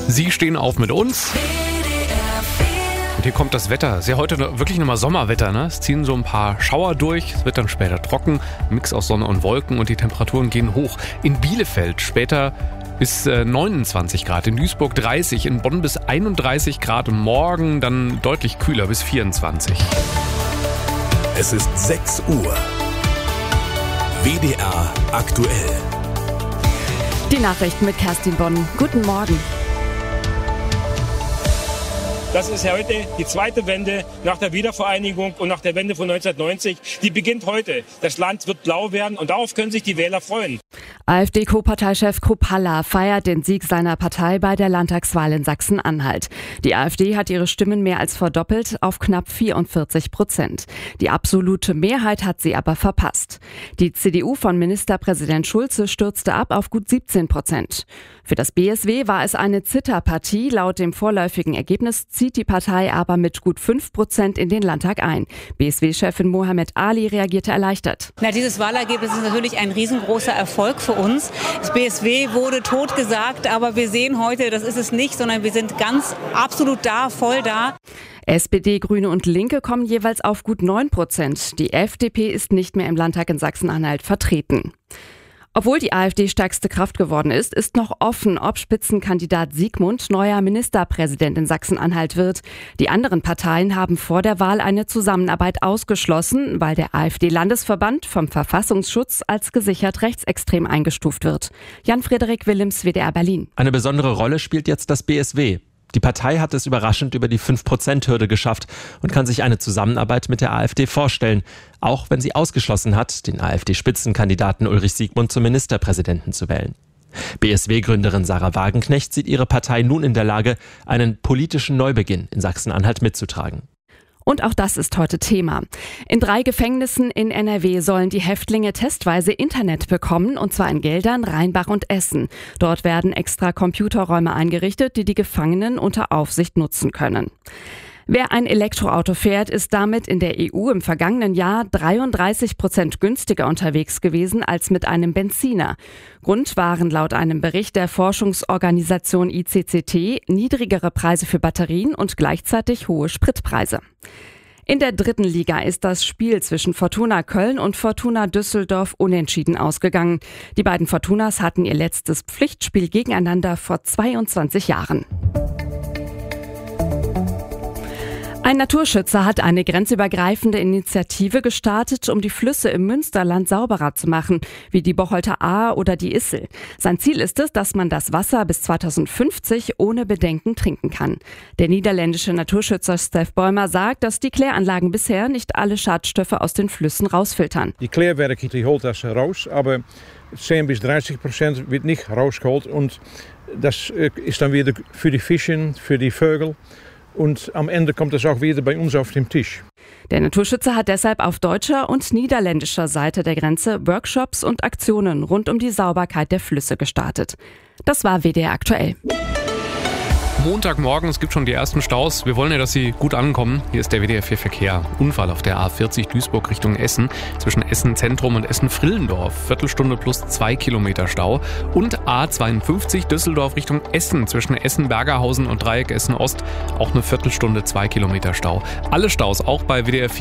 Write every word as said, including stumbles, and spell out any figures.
Sie stehen auf mit uns. Und hier kommt das Wetter. Ist ja heute wirklich nochmal Sommerwetter, ne? Es ziehen so ein paar Schauer durch, es wird dann später trocken, ein Mix aus Sonne und Wolken und die Temperaturen gehen hoch. In Bielefeld später bis äh, neunundzwanzig Grad, in Duisburg dreißig, in Bonn bis einunddreißig Grad und morgen dann deutlich kühler bis vierundzwanzig. Es ist sechs Uhr. W D R aktuell. Die Nachrichten mit Kerstin Bonn. Guten Morgen. Das ist ja heute die zweite Wende nach der Wiedervereinigung und nach der Wende von neunzehnhundertneunzig. Die beginnt heute. Das Land wird blau werden und darauf können sich die Wähler freuen. AfD-Co-Parteichef Kruppalla feiert den Sieg seiner Partei bei der Landtagswahl in Sachsen-Anhalt. Die AfD hat ihre Stimmen mehr als verdoppelt auf knapp vierundvierzig Prozent. Die absolute Mehrheit hat sie aber verpasst. Die C D U von Ministerpräsident Schulze stürzte ab auf gut siebzehn Prozent. Für das B S W war es eine Zitterpartie. Laut dem vorläufigen Ergebnis zieht die Partei aber mit gut fünf Prozent in den Landtag ein. B S W-Chefin Mohammed Ali reagierte erleichtert. Na, dieses Wahlergebnis ist natürlich ein riesengroßer Erfolg für uns. Das B S W wurde totgesagt, aber wir sehen heute, das ist es nicht, sondern wir sind ganz absolut da, voll da. S P D, Grüne und Linke kommen jeweils auf gut neun Prozent. Die F D P ist nicht mehr im Landtag in Sachsen-Anhalt vertreten. Obwohl die AfD stärkste Kraft geworden ist, ist noch offen, ob Spitzenkandidat Siegmund neuer Ministerpräsident in Sachsen-Anhalt wird. Die anderen Parteien haben vor der Wahl eine Zusammenarbeit ausgeschlossen, weil der AfD-Landesverband vom Verfassungsschutz als gesichert rechtsextrem eingestuft wird. Jan-Frederik Willems, W D R Berlin. Eine besondere Rolle spielt jetzt das B S W. Die Partei hat es überraschend über die fünf Prozent Hürde geschafft und kann sich eine Zusammenarbeit mit der AfD vorstellen, auch wenn sie ausgeschlossen hat, den AfD-Spitzenkandidaten Ulrich Siegmund zum Ministerpräsidenten zu wählen. B S W-Gründerin Sarah Wagenknecht sieht ihre Partei nun in der Lage, einen politischen Neubeginn in Sachsen-Anhalt mitzutragen. Und auch das ist heute Thema. In drei Gefängnissen in N R W sollen die Häftlinge testweise Internet bekommen, und zwar in Geldern, Rheinbach und Essen. Dort werden extra Computerräume eingerichtet, die die Gefangenen unter Aufsicht nutzen können. Wer ein Elektroauto fährt, ist damit in der E U im vergangenen Jahr dreiunddreißig Prozent günstiger unterwegs gewesen als mit einem Benziner. Grund waren laut einem Bericht der Forschungsorganisation I C C T niedrigere Preise für Batterien und gleichzeitig hohe Spritpreise. In der dritten Liga ist das Spiel zwischen Fortuna Köln und Fortuna Düsseldorf unentschieden ausgegangen. Die beiden Fortunas hatten ihr letztes Pflichtspiel gegeneinander vor zweiundzwanzig Jahren. Ein Naturschützer hat eine grenzübergreifende Initiative gestartet, um die Flüsse im Münsterland sauberer zu machen, wie die Bocholter Ahr oder die Issel. Sein Ziel ist es, dass man das Wasser bis zweitausendfünfzig ohne Bedenken trinken kann. Der niederländische Naturschützer Stef Bäumer sagt, dass die Kläranlagen bisher nicht alle Schadstoffe aus den Flüssen rausfiltern. Die Klärwerke, die holt das raus, aber zehn bis dreißig Prozent wird nicht rausgeholt und das ist dann wieder für die Fische, für die Vögel. Und am Ende kommt es auch wieder bei uns auf den Tisch. Der Naturschützer hat deshalb auf deutscher und niederländischer Seite der Grenze Workshops und Aktionen rund um die Sauberkeit der Flüsse gestartet. Das war W D R aktuell. Montagmorgen, es gibt schon die ersten Staus. Wir wollen ja, dass sie gut ankommen. Hier ist der W D R vier Verkehr. Unfall auf der A vierzig Duisburg Richtung Essen. Zwischen Essen Zentrum und Essen Frillendorf. Viertelstunde plus zwei Kilometer Stau. Und A zweiundfünfzig Düsseldorf Richtung Essen. Zwischen Essen Bergerhausen und Dreieck Essen Ost. Auch eine Viertelstunde zwei Kilometer Stau. Alle Staus auch bei W D R vier.